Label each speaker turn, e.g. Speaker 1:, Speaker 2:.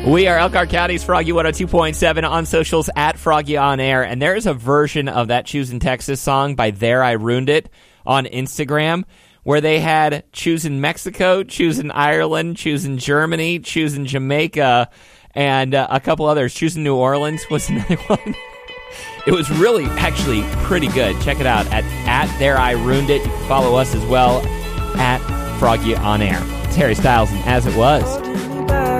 Speaker 1: We are Elkhart County's Froggy 102.7 on socials at Froggy On Air, and there is a version of that Choosing Texas song by There I Ruined It on Instagram where they had Choosing Mexico, Choosing Ireland, Choosing Germany, Choosing Jamaica, and a couple others. Choosing New Orleans was another one. It was really actually pretty good. Check it out at There I Ruined It. You can follow us as well at Froggy On Air. It's Harry Styles and As It Was.